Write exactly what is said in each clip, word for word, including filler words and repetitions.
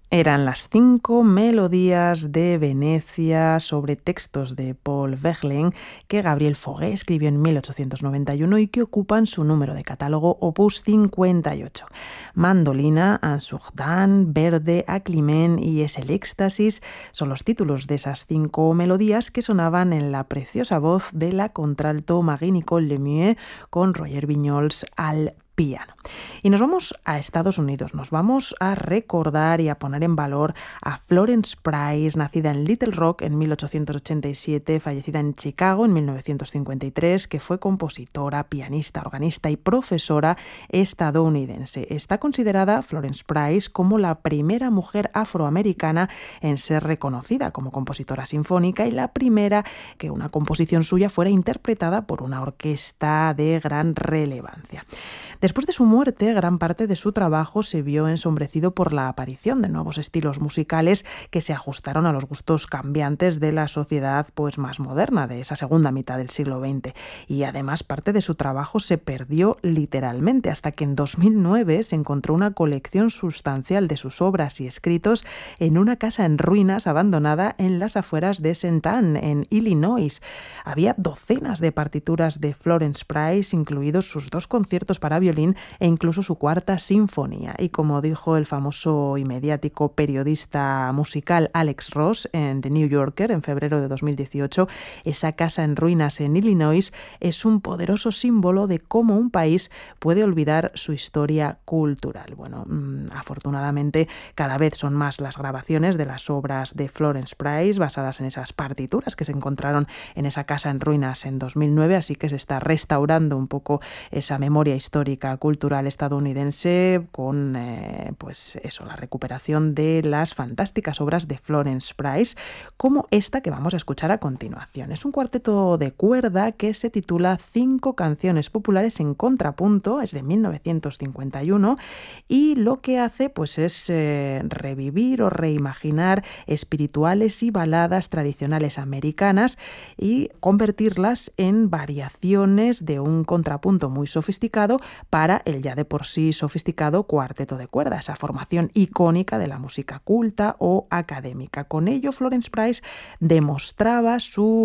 Eran las cinco melodías de Venecia sobre textos de Paul Verlaine que Gabriel Fauré escribió en mil ochocientos noventa y uno y que ocupan su número de catálogo opus cincuenta y ocho. Mandolina, Jourdan, Verde, Aclimén y Es el éxtasis son los títulos de esas cinco melodías que sonaban en la preciosa voz de la contralto Marie-Nicole Lemieux con Roger Viñols al piano. Y nos vamos a Estados Unidos, nos vamos a recordar y a poner en valor a Florence Price, nacida en Little Rock en mil ochocientos ochenta y siete, fallecida en Chicago en mil novecientos cincuenta y tres, que fue compositora, pianista, organista y profesora estadounidense. Está considerada Florence Price como la primera mujer afroamericana en ser reconocida como compositora sinfónica y la primera que una composición suya fuera interpretada por una orquesta de gran relevancia. Después de su muerte, gran parte de su trabajo se vio ensombrecido por la aparición de nuevos estilos musicales que se ajustaron a los gustos cambiantes de la sociedad pues, más moderna de esa segunda mitad del siglo veinte. Y además parte de su trabajo se perdió literalmente hasta que en dos mil nueve se encontró una colección sustancial de sus obras y escritos en una casa en ruinas abandonada en las afueras de Saint Anne, en Illinois. Había docenas de partituras de Florence Price, incluidos sus dos conciertos para violín e incluso su cuarta sinfonía. Y como dijo el famoso y mediático periodista musical Alex Ross en The New Yorker en febrero de dos mil dieciocho, esa casa en ruinas en Illinois es un poderoso símbolo de cómo un país puede olvidar su historia cultural. Bueno, mmm, afortunadamente cada vez son más las grabaciones de las obras de Florence Price basadas en esas partituras que se encontraron en esa casa en ruinas en dos mil nueve, así que se está restaurando un poco esa memoria histórica cultural estadounidense con eh, pues eso, la recuperación de las fantásticas obras de Florence Price, como esta que vamos a escuchar a continuación. Es un cuarteto de cuerda que se titula Cinco canciones populares en contrapunto, es de mil novecientos cincuenta y uno, y lo que hace pues es eh, revivir o reimaginar espirituales y baladas tradicionales americanas y convertirlas en variaciones de un contrapunto muy sofisticado para el ya de por sí sofisticado cuarteto de cuerda, esa formación icónica de la música culta o académica. Con ello, Florence Price demostraba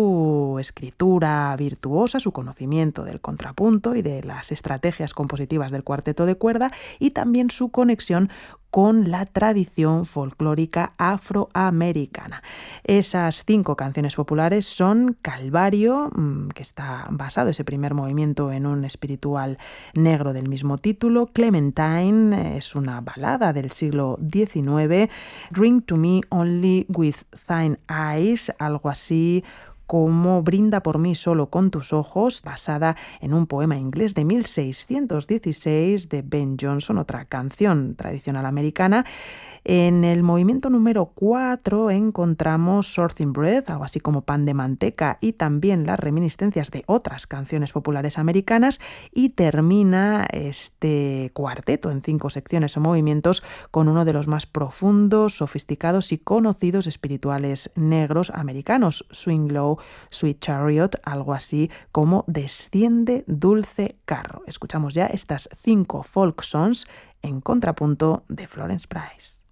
su escritura virtuosa, su conocimiento del contrapunto y de las estrategias compositivas del cuarteto de cuerda y también su conexión con la tradición folclórica afroamericana. Esas cinco canciones populares son Calvario, que está basado ese primer movimiento en un espiritual negro del mismo título, Clementine, es una balada del siglo diecinueve, Drink to Me Only with Thine Eyes, algo así como Brinda por mí solo con tus ojos, basada en un poema inglés de mil seiscientos dieciséis de Ben Jonson, otra canción tradicional americana. En el movimiento número cuatro encontramos Something Bread, algo así como Pan de manteca, y también las reminiscencias de otras canciones populares americanas, y termina este cuarteto en cinco secciones o movimientos con uno de los más profundos, sofisticados y conocidos espirituales negros americanos, Swing Low, Sweet Chariot, algo así como Desciende dulce carro. Escuchamos ya estas cinco folk songs en contrapunto de Florence Price.